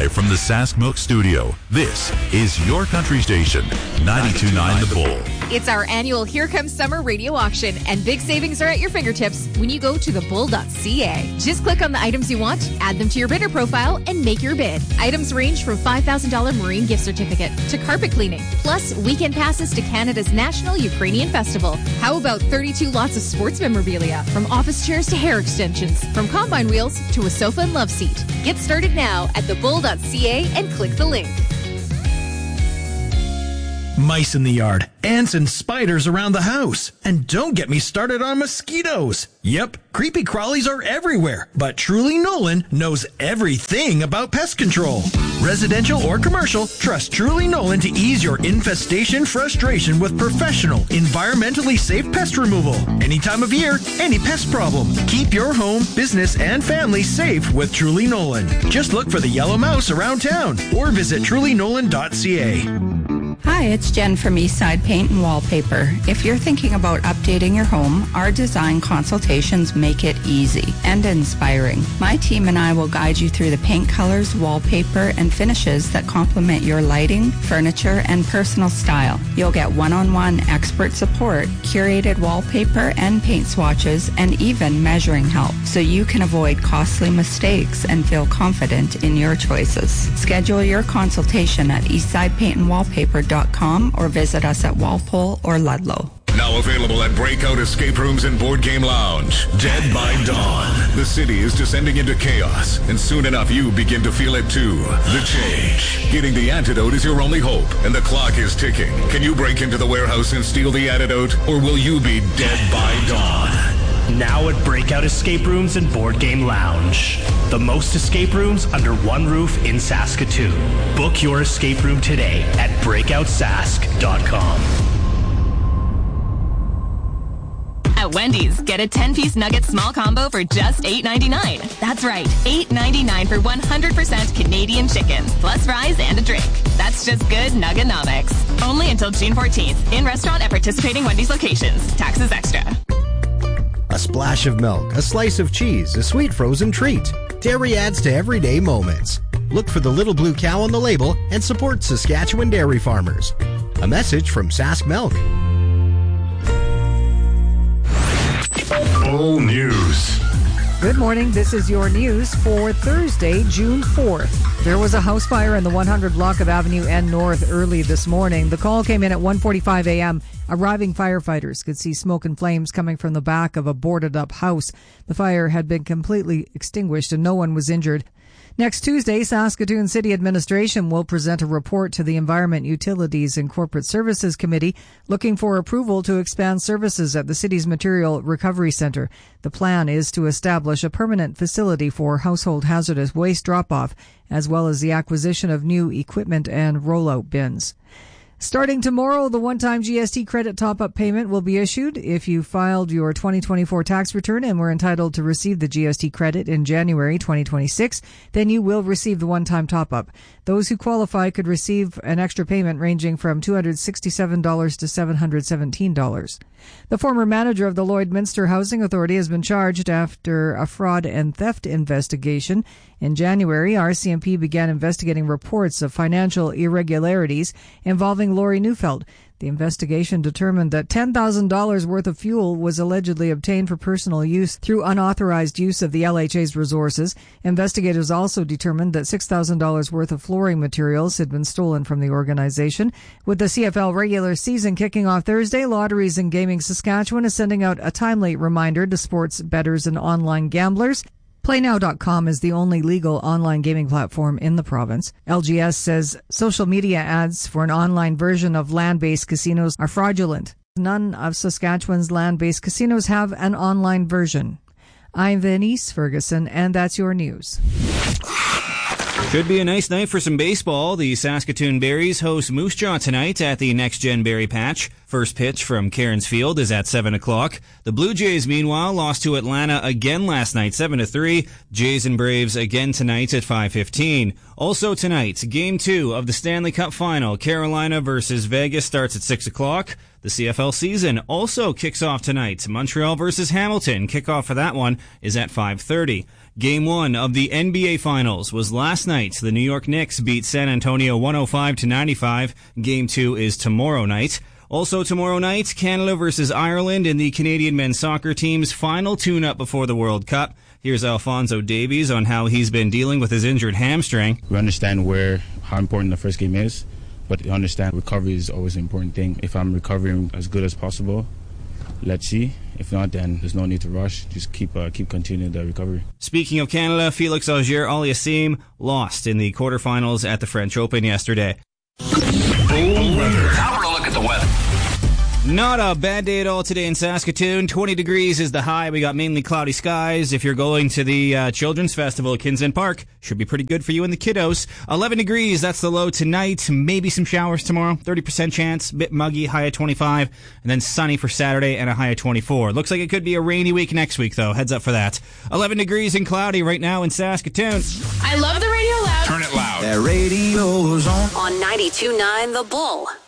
Live from the Sask Milk Studio, this is your country station, 92.9 The Bull. It's our annual Here Comes Summer radio auction, and big savings are at your fingertips when you go to thebull.ca. Just click on the items you want, add them to your bidder profile, and make your bid. Items range from $5,000 marine gift certificate to carpet cleaning, plus weekend passes to Canada's National Ukrainian Festival. How about 32 lots of sports memorabilia, from office chairs to hair extensions, from combine wheels to a sofa and love seat. Get started now at thebull.ca and click the link. Mice in the yard, ants and spiders around the house. And don't get me started on mosquitoes. Yep, creepy crawlies are everywhere, but Truly Nolan knows everything about pest control. Residential or commercial, trust Truly Nolan to ease your infestation frustration with professional, environmentally safe pest removal. Any time of year, any pest problem. Keep your home, business, and family safe with Truly Nolan. Just look for the yellow mouse around town or visit trulynolan.ca. Hi, it's Jen from Eastside Paint and Wallpaper. If you're thinking about updating your home, our design consultations make it easy and inspiring. My team and I will guide you through the paint colors, wallpaper, and finishes that complement your lighting, furniture, and personal style. You'll get one-on-one expert support, curated wallpaper and paint swatches, and even measuring help, so you can avoid costly mistakes and feel confident in your choices. Schedule your consultation at eastsidepaintandwallpaper.com or visit us at Walpole or Ludlow. Now available at Breakout Escape Rooms and Board Game Lounge. Dead by Dawn. The city is descending into chaos, and soon enough you begin to feel it too. The change. Getting the antidote is your only hope, and the clock is ticking. Can you break into the warehouse and steal the antidote, or will you be dead by dawn? Now at Breakout Escape Rooms and Board Game Lounge. The most escape rooms under one roof in Saskatoon. Book your escape room today at breakoutsask.com. At Wendy's, get a 10-piece nugget small combo for just $8.99. That's right, $8.99 for 100% Canadian chicken, plus fries and a drink. That's just good Nuggenomics. Only until June 14th. In restaurant at participating Wendy's locations. Taxes extra. A splash of milk, a slice of cheese, a sweet frozen treat. Dairy adds to everyday moments. Look for the little blue cow on the label and support Saskatchewan dairy farmers. A message from Sask Milk. Full news. Good morning. This is your news for Thursday, June 4th. There was a house fire in the 100 block of Avenue N North early this morning. The call came in at 1:45 a.m. Arriving firefighters could see smoke and flames coming from the back of a boarded-up house. The fire had been completely extinguished and no one was injured. Next Tuesday, Saskatoon City Administration will present a report to the Environment, Utilities and Corporate Services Committee looking for approval to expand services at the city's Material Recovery Centre. The plan is to establish a permanent facility for household hazardous waste drop-off, as well as the acquisition of new equipment and rollout bins. Starting tomorrow, the one-time GST credit top-up payment will be issued. If you filed your 2024 tax return and were entitled to receive the GST credit in January 2026, then you will receive the one-time top-up. Those who qualify could receive an extra payment ranging from $267 to $717. The former manager of the Lloydminster Housing Authority has been charged after a fraud and theft investigation. In January, RCMP began investigating reports of financial irregularities involving Lori Neufeld. The investigation determined that $10,000 worth of fuel was allegedly obtained for personal use through unauthorized use of the LHA's resources. Investigators also determined that $6,000 worth of flooring materials had been stolen from the organization. With the CFL regular season kicking off Thursday, Lotteries and Gaming Saskatchewan is sending out a timely reminder to sports bettors and online gamblers. PlayNow.com is the only legal online gaming platform in the province. LGS says social media ads for an online version of land-based casinos are fraudulent. None of Saskatchewan's land-based casinos have an online version. I'm Venice Ferguson, and that's your news. Should be a nice night for some baseball. The Saskatoon Berries host Moose Jaw tonight at the Next Gen Berry Patch. First pitch from Cairns Field is at 7 o'clock. The Blue Jays, meanwhile, lost to Atlanta again last night, 7-3. Jays and Braves again tonight at 5:15. Also tonight, Game 2 of the Stanley Cup Final. Carolina versus Vegas starts at 6 o'clock. The CFL season also kicks off tonight. Montreal versus Hamilton. Kickoff for that one is at 5:30. Game 1 of the NBA Finals was last night. The New York Knicks beat San Antonio 105-95. Game 2 is tomorrow night. Also tomorrow night, Canada versus Ireland in the Canadian men's soccer team's final tune-up before the World Cup. Here's Alphonso Davies on how he's been dealing with his injured hamstring. We understand how important the first game is, but understand recovery is always an important thing. If I'm recovering as good as possible, let's see. If not, then there's no need to rush. Just keep continuing the recovery. Speaking of Canada, Felix Auger-Aliassime lost in the quarterfinals at the French Open yesterday. Now we're a look at the weather. Not a bad day at all today in Saskatoon. 20 degrees is the high. We got mainly cloudy skies. If you're going to the Children's Festival at Kinston Park, should be pretty good for you and the kiddos. 11 degrees, that's the low tonight. Maybe some showers tomorrow. 30% chance, bit muggy, high at 25. And then sunny for Saturday and a high at 24. Looks like it could be a rainy week next week, though. Heads up for that. 11 degrees and cloudy right now in Saskatoon. I love the radio loud. Turn it loud. That radio's on. On 92.9 The Bull.